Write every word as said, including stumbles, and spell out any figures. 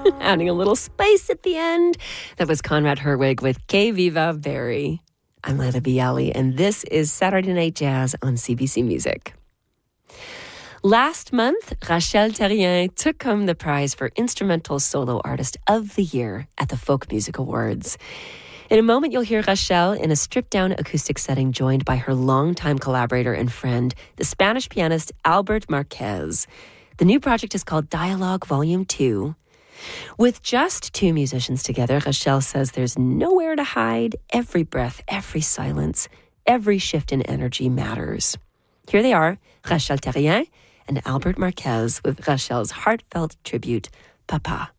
Adding a little spice at the end. That was Conrad Herwig with Que Viva Barry. I'm Leila Bialy, and this is Saturday Night Jazz on C B C Music. Last month, Rachel Terrien took home the prize for Instrumental Solo Artist of the Year at the Folk Music Awards. In a moment, you'll hear Rachel in a stripped-down acoustic setting joined by her longtime collaborator and friend, the Spanish pianist Albert Marquez. The new project is called Dialogue Volume two. With just two musicians together, Rachel says there's nowhere to hide. Every breath, every silence, every shift in energy matters. Here they are, Rachel Terrien and Albert Marquez with Rachel's heartfelt tribute, Papa.